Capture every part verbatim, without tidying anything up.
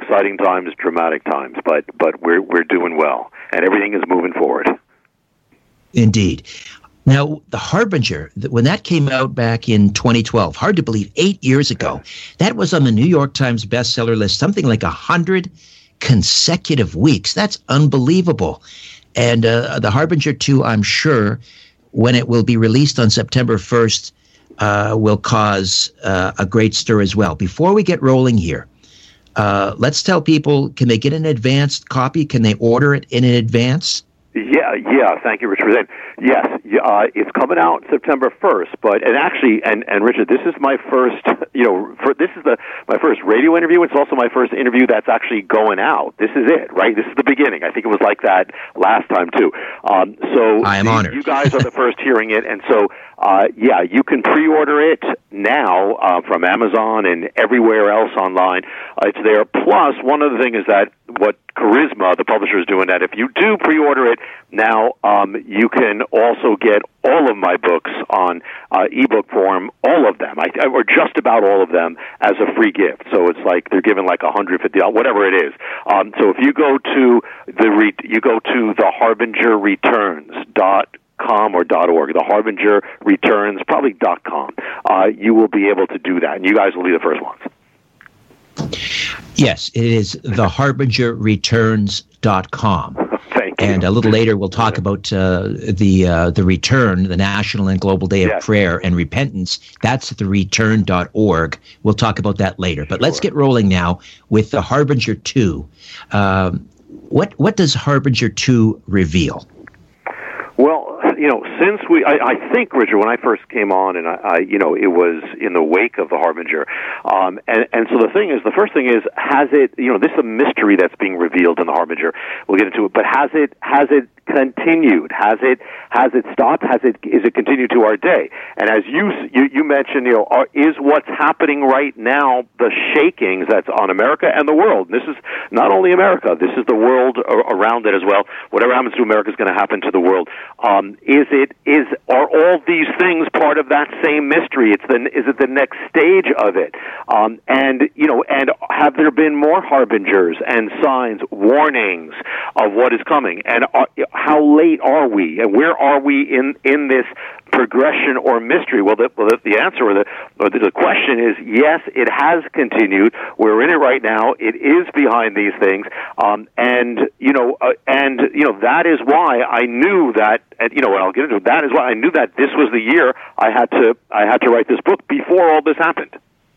exciting times, dramatic times, but but we're we're doing well, and everything is moving forward. Indeed. Now, The Harbinger, when that came out back in twenty twelve, hard to believe, eight years ago, that was on the New York Times bestseller list, something like a hundred consecutive weeks. That's unbelievable. And uh, The Harbinger two, I'm sure, when it will be released on September first, uh, will cause uh, a great stir as well. Before we get rolling here, uh, let's tell people, can they get an advanced copy? Can they order it in advance? Yeah, yeah. Thank you, Richard, for that. Yes, uh, it's coming out September first. But and actually, and, and Richard, this is my first. You know, for, this is the my first radio interview. It's also my first interview that's actually going out. This is it, right? This is the beginning. I think it was like that last time too. Um, so I am you, honored. You guys are the first hearing it, and so uh, yeah, you can pre-order it now uh, from Amazon and everywhere else online. Uh, it's there. Plus, one other thing is that what Charisma, the publisher, is doing that if you do pre-order it now, um, you can also get all of my books on uh, ebook form, all of them, I, or just about all of them, as a free gift. So it's like they're giving like one hundred fifty dollars, whatever it is. Um, so if you go to the re- you go to the Harbinger Returns dot com or .org, the Harbinger Returns, probably .com, uh, you will be able to do that, and you guys will be the first ones. Yes, it is the Harbinger Returns dot com. Thank you. And a little later, we'll talk about uh, the uh, the return, the National and Global Day of Yes. Prayer and Repentance. That's the return dot org. We'll talk about that later. But let's get rolling now with the Harbinger two. Um, what what does Harbinger two reveal? Well, you know, since we, I, I think, Richard, when I first came on, and I, I, you know, it was in the wake of the Harbinger, um, and and so the thing is, the first thing is, has it, you know, this is a mystery that's being revealed in the Harbinger. We'll get into it, but has it, has it continued? Has it, has it stopped? Has it, is it continued to our day? And as you you, you mentioned, you know, are, is what's happening right now the shakings that's on America and the world? And this is not only America; this is the world around it as well. Whatever happens to America is going to happen to the world. Um, is it is are all these things part of that same mystery? It's the is it the next stage of it? Um, and you know, and have there been more harbingers and signs, warnings of what is coming? And are, how late are we? And where are we in in this progression or mystery? Well, the, well, the answer or the or the question is yes, it has continued. We're in it right now. It is behind these things, um, and you know, uh, and you know that is why I knew that. And, you know, and I'll get into it. That is why I knew that this was the year I had to I had to write this book before all this happened.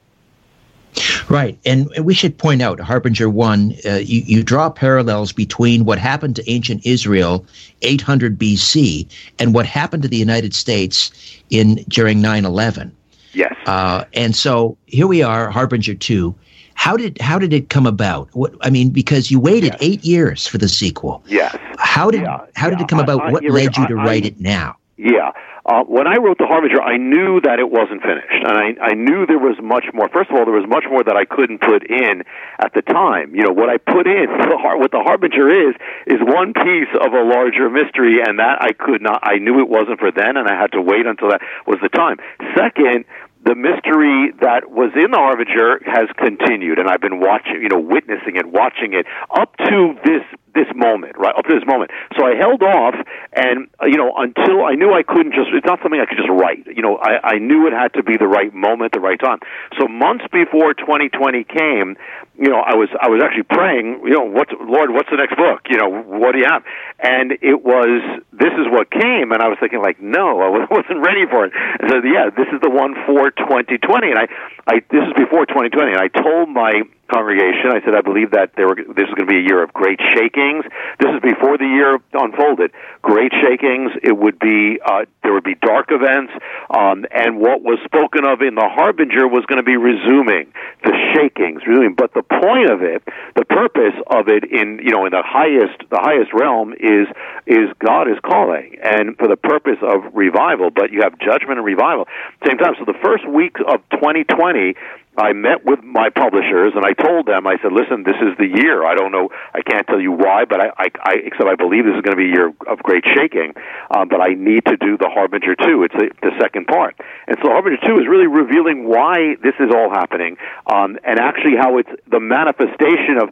Right, and we should point out, Harbinger one, uh, you, you draw parallels between what happened to ancient Israel, eight hundred B C, and what happened to the United States in during nine eleven. Yes. Uh, and so here we are, Harbinger two. How did how did it come about? What I mean, because you waited yes. eight years for the sequel. Yes. How did yeah. how did yeah. it come about? I, I, what led you to I, write I, it now? Yeah. Uh, when I wrote The Harbinger, I knew that it wasn't finished, and I, I knew there was much more. First of all, there was much more that I couldn't put in at the time. You know, what I put in, the, what The Harbinger is, is one piece of a larger mystery, and that I could not, I knew it wasn't for then, and I had to wait until that was the time. Second, the mystery that was in The Harbinger has continued, and I've been watching, you know, witnessing it, watching it, up to this this moment, right, up to this moment. So I held off, and, uh, you know, until I knew I couldn't just, it's not something I could just write. You know, I, I knew it had to be the right moment, the right time. So months before twenty twenty came, you know, I was I was actually praying, you know, what's, Lord, what's the next book? You know, what do you have? And it was, this is what came, and I was thinking, like, no, I wasn't ready for it. And so, yeah, this is the one for twenty twenty, and I, I this is before twenty twenty, and I told my congregation, I said, I believe that there were, this is going to be a year of great shakings. This is before the year unfolded. Great shakings. It would be, uh, there would be dark events, um, and what was spoken of in The Harbinger was going to be resuming, the shakings, resuming. But the point of it, the purpose of it in, you know, in the highest, the highest realm is, is God is calling, and for the purpose of revival, but you have judgment and revival at the same time. So the first week of twenty twenty, I met with my publishers, and I told them, I said, listen, this is the year. I don't know, I can't tell you why, but I, I, I except I believe this is going to be a year of great shaking, um, but I need to do The Harbinger two. It's the, the second part. And so The Harbinger two is really revealing why this is all happening, um, and actually how it's the manifestation of